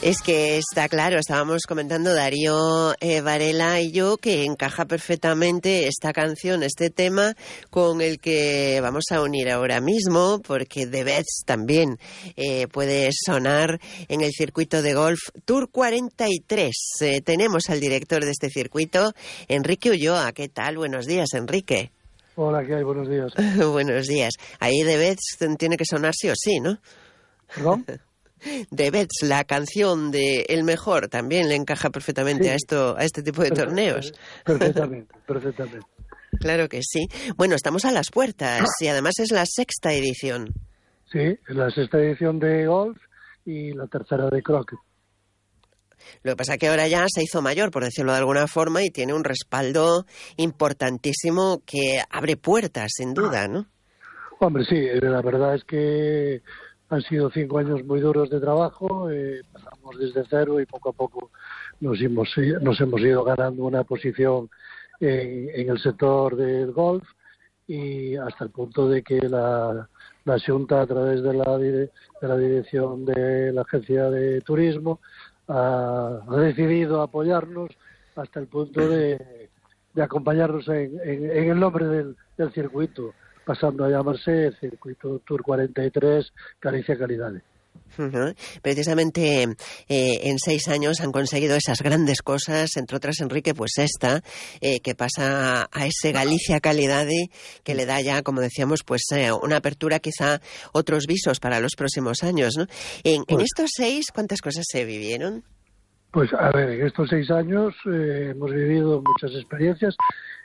Es que está claro, estábamos comentando Darío Varela y yo que encaja perfectamente esta canción, este tema con el que vamos a unir ahora mismo, porque The Bets también puede sonar en el circuito de golf Tour 43. Tenemos al director de este circuito, Enrique Ulloa. ¿Qué tal? Buenos días, Enrique. Hola, ¿qué hay? Buenos días. Buenos días. Ahí The Bets tiene que sonar sí o sí, ¿no? ¿Perdón? The Bets, la canción de El Mejor, también le encaja perfectamente Sí, a este tipo de torneos. Perfectamente. Claro que sí. Bueno, estamos a las puertas y además es la 6ª edición. Sí, es la 6ª edición de golf y la 3ª de croquet. Lo que pasa es que ahora ya se hizo mayor, por decirlo de alguna forma, y tiene un respaldo importantísimo que abre puertas, sin duda, ¿no? Hombre, sí, la verdad es que han sido 5 años muy duros de trabajo, empezamos desde cero y poco a poco nos hemos ido ganando una posición en el sector del golf y hasta el punto de que la Xunta, a través de la dirección de la Agencia de Turismo, ha decidido apoyarnos hasta el punto de acompañarnos en el nombre del circuito, pasando a llamarse el Circuito Tour 43 Galicia Calidad. Uh-huh. Precisamente en 6 años han conseguido esas grandes cosas, entre otras, Enrique, pues esta, que pasa a ese Galicia Calidad, que le da ya, como decíamos, pues una apertura, quizá otros visos para los próximos años, ¿no? En estos 6, ¿cuántas cosas se vivieron? Pues a ver, en estos 6 años hemos vivido muchas experiencias.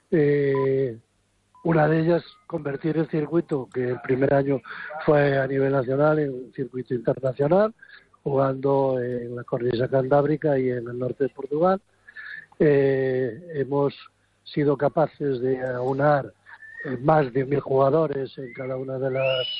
Una de ellas, convertir el circuito, que el primer año fue a nivel nacional, en un circuito internacional, jugando en la Cordillera Cantábrica y en el norte de Portugal. Hemos sido capaces de aunar más de 1.000 jugadores en cada una de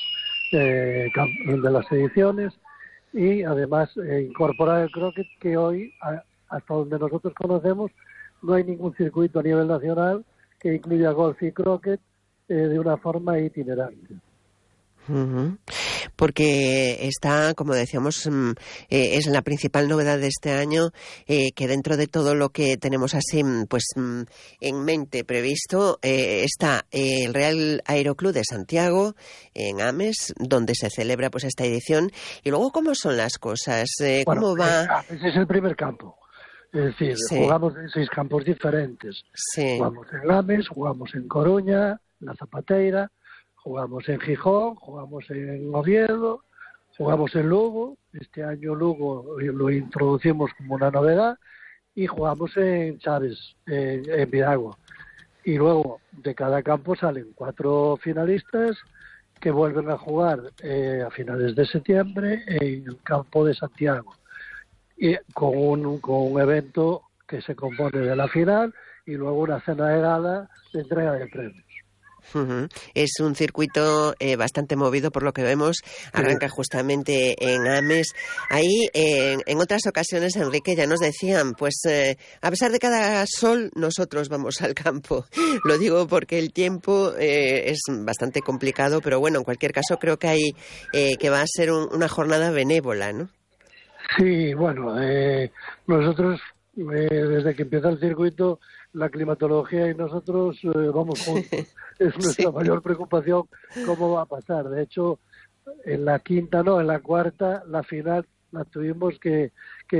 las ediciones y además incorporar el croquet, que hoy, hasta donde nosotros conocemos, no hay ningún circuito a nivel nacional que incluya golf y croquet de una forma itinerante. Uh-huh. Porque está, como decíamos, es la principal novedad de este año, que dentro de todo lo que tenemos así pues en mente previsto, está el Real Aeroclub de Santiago, en Ames, donde se celebra pues esta edición. Y luego, ¿cómo son las cosas? ¿Cómo va? Ese es el primer campo. Es decir, sí. Jugamos en 6 campos diferentes. Sí. Jugamos en Ames, jugamos en Coruña, en La Zapateira, jugamos en Gijón, jugamos en Oviedo, jugamos en Lugo. Este año Lugo lo introducimos como una novedad y jugamos en Chaves, en Vidagua. Y luego de cada campo salen 4 finalistas que vuelven a jugar a finales de septiembre en el campo de Santiago, y con un evento que se compone de la final y luego una cena de gala de entrega de premios. Uh-huh. Es un circuito bastante movido por lo que vemos. Arranca justamente en Ames. Ahí, en otras ocasiones, Enrique, ya nos decían, pues a pesar de cada sol, nosotros vamos al campo. Lo digo porque el tiempo es bastante complicado, pero bueno, en cualquier caso creo que hay que va a ser una jornada benévola, ¿no? Sí, bueno, nosotros desde que empieza el circuito, la climatología y nosotros vamos juntos. Es nuestra mayor preocupación cómo va a pasar. De hecho, en la 4ª, la final la tuvimos que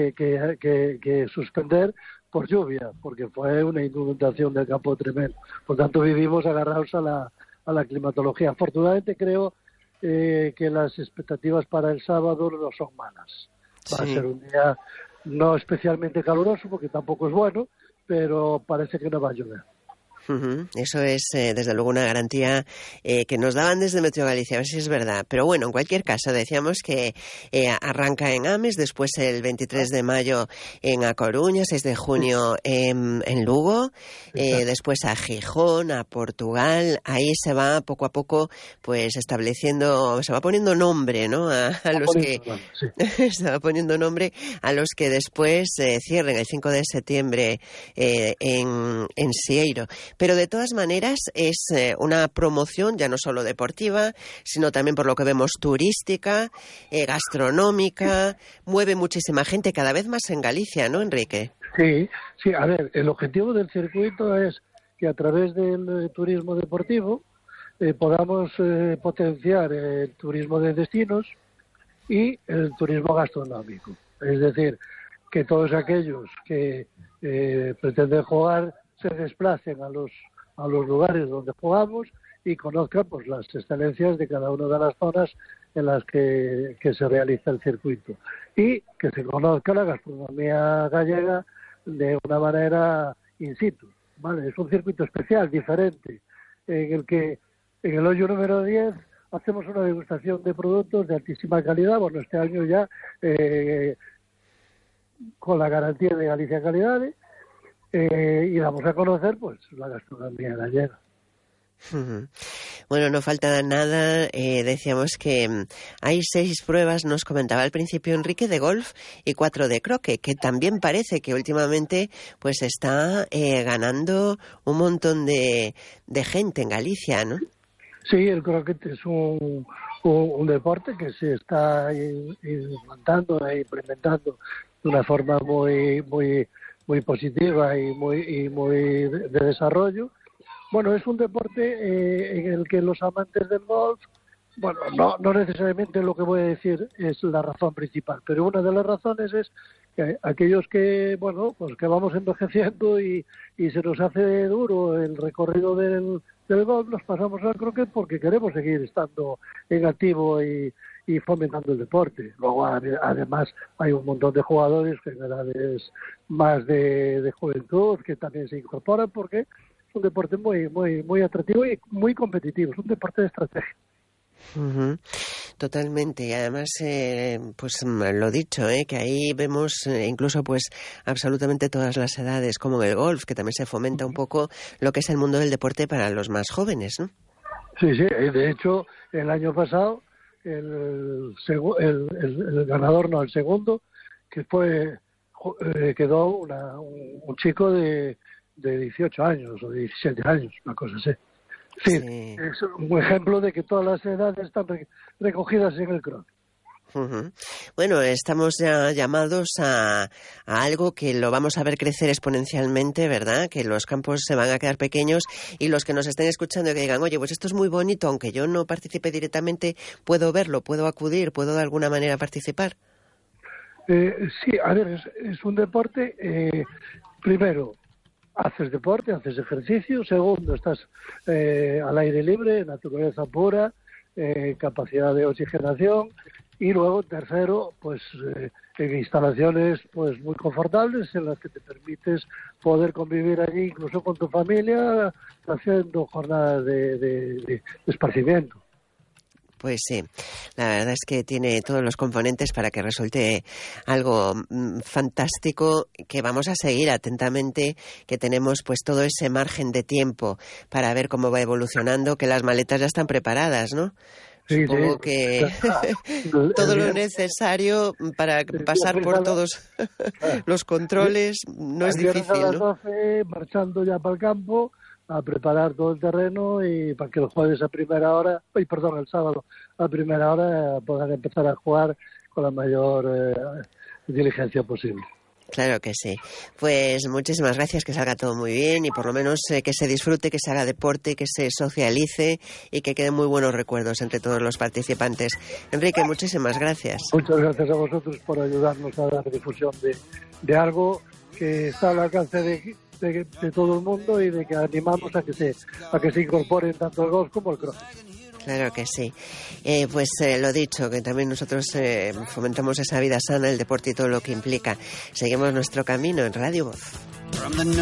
suspender por lluvia, porque fue una inundación del campo tremendo. Por tanto, vivimos agarrados a la climatología. Afortunadamente, creo que las expectativas para el sábado no son malas. Va a ser un día no especialmente caluroso, porque tampoco es bueno, pero parece que no va a llover. Uh-huh. Eso es, desde luego, una garantía que nos daban desde Meteo Galicia, a ver si es verdad. Pero bueno, en cualquier caso, decíamos que arranca en Ames, después el 23 de mayo en A Coruña, 6 de junio en Lugo, después a Gijón, a Portugal. Ahí se va poco a poco pues estableciendo, se va poniendo nombre, ¿no? A los que se va poniendo nombre a los que después cierren el 5 de septiembre en Sieiro. pero de todas maneras es una promoción ya no solo deportiva, sino también por lo que vemos turística, gastronómica, mueve muchísima gente, cada vez más en Galicia, ¿no, Enrique? Sí, a ver, el objetivo del circuito es que a través del turismo deportivo podamos potenciar el turismo de destinos y el turismo gastronómico. Es decir, que todos aquellos que pretenden jugar se desplacen a los lugares donde jugamos y conozcan pues las excelencias de cada una de las zonas en las que se realiza el circuito y que se conozca la gastronomía gallega de una manera in situ, ¿vale? Es un circuito especial, diferente, en el que en el hoyo número 10 hacemos una degustación de productos de altísima calidad. Bueno, este año ya con la garantía de Galicia Calidad y vamos a conocer pues la gastronomía gallega. Bueno, no falta nada. Decíamos que hay 6 pruebas, nos comentaba al principio Enrique, de golf y 4 de croquet, que también parece que últimamente pues está ganando un montón de gente en Galicia, ¿no? Sí, el croquet es un deporte que se está implantando e implementando de una forma muy positiva y muy de desarrollo. Bueno, es un deporte en el que los amantes del golf, bueno, no necesariamente lo que voy a decir es la razón principal, pero una de las razones es que aquellos que, bueno, pues que vamos envejeciendo y se nos hace duro el recorrido del golf, nos pasamos al croquet porque queremos seguir estando en activo y fomentando el deporte. Luego, además, hay un montón de jugadores que en edades más de juventud que también se incorporan porque es un deporte muy atractivo y muy competitivo, es un deporte de estrategia. Totalmente, y además pues lo dicho, que ahí vemos incluso pues absolutamente todas las edades, como en el golf, que también se fomenta un poco lo que es el mundo del deporte para los más jóvenes, ¿no? Sí, de hecho el año pasado el ganador, no, el segundo, que quedó un chico de 18 años o 17 años, una cosa así. Sí, es un ejemplo de que todas las edades están recogidas en el croquet. Bueno, estamos ya llamados a algo que lo vamos a ver crecer exponencialmente, ¿verdad? Que los campos se van a quedar pequeños y los que nos estén escuchando y que digan, oye, pues esto es muy bonito, aunque yo no participe directamente, puedo verlo, puedo acudir, puedo de alguna manera participar. Sí, a ver, es un deporte, primero, haces deporte, haces ejercicio. Segundo, estás al aire libre, naturaleza pura, capacidad de oxigenación. Y luego, tercero, pues en instalaciones pues muy confortables en las que te permites poder convivir allí incluso con tu familia haciendo jornadas de esparcimiento. Pues sí, la verdad es que tiene todos los componentes para que resulte algo fantástico, que vamos a seguir atentamente, que tenemos pues todo ese margen de tiempo para ver cómo va evolucionando, que las maletas ya están preparadas, ¿no? Sí, supongo que todo lo necesario para pasar por todos los controles no es difícil, ¿no? A las 12, marchando ya para el campo a preparar todo el terreno y para que el jueves el sábado a primera hora puedan empezar a jugar con la mayor diligencia posible. Claro que sí. Pues muchísimas gracias, que salga todo muy bien y por lo menos que se disfrute, que se haga deporte, que se socialice y que queden muy buenos recuerdos entre todos los participantes. Enrique, muchísimas gracias. Muchas gracias a vosotros por ayudarnos a dar difusión de algo que está al alcance de todo el mundo y de que animamos a que se incorporen tanto el golf como el croquet. Claro que sí. Pues lo dicho, que también nosotros fomentamos esa vida sana, el deporte y todo lo que implica. Seguimos nuestro camino en Radio Voz.